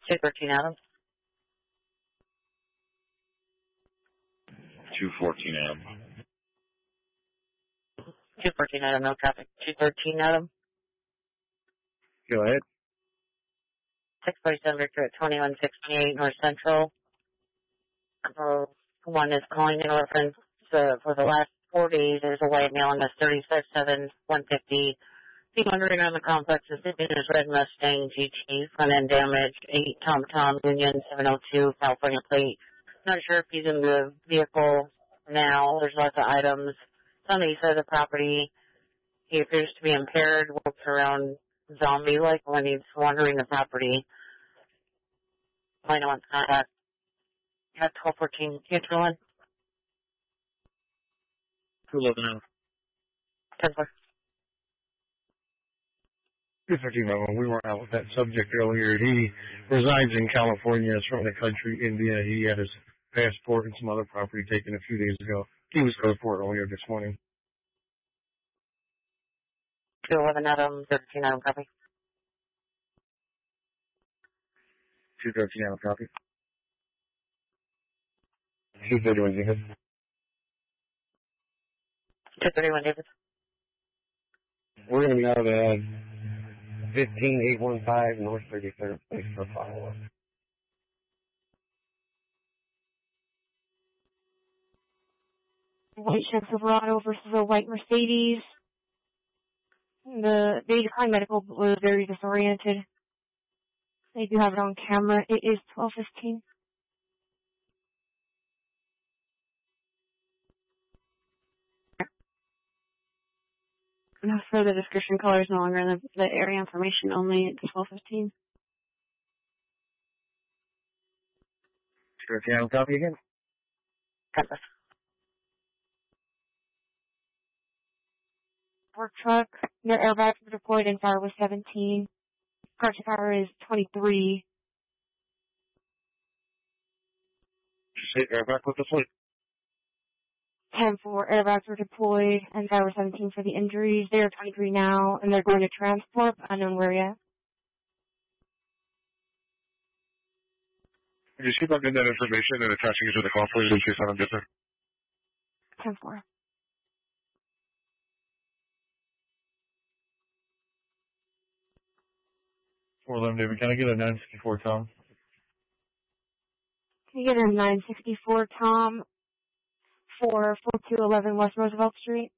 213 Adams. 214 Adam. 214 Adam, no traffic. 213 Adam. Go ahead. 647 Victor at 2168 North Central. One is calling in reference for the last 4 days. There's a white male on this 37 150. Be wondering on the complex is sitting in his red Mustang GT, front end damage, 8 Tom Union 702 California plate. Not sure if he's in the vehicle now. There's lots of items. On the east side of the property, he appears to be impaired, walks around zombie-like when he's wandering the property. Point on contact. At 1214 Kitcherland. 211 Adam. 10-4. 213 Adam. We were out with that subject earlier. He resides in California. Is from the country, India. He had his passport and some other property taken a few days ago. He was code for it earlier this morning. 211 Adam, 13 Adam, copy. 213 Adam, copy. 231 David. 231 David. We're going to be out at 15815 North 33rd Place for follow-up. White Chevy Silverado versus a white Mercedes. The declined medical was very disoriented. They do have it on camera. It is 12:15. No further description. Color is no longer in the area information only. It's 12:15. 213 Adam, copy again. Copy. Work truck. No airbags were deployed and fire was 17. Car to power is 23. Just hit airbag with the fleet. 10-4 airbags were deployed and fire was 17 for the injuries. They are 23 now and they're going to transport, unknown where yet. Just keep on getting that information and attaching it to the call, please, in case I'm different. 10-4. David, can I get a 964 Tom? Can you get a 964 Tom for 4211 West Roosevelt Street?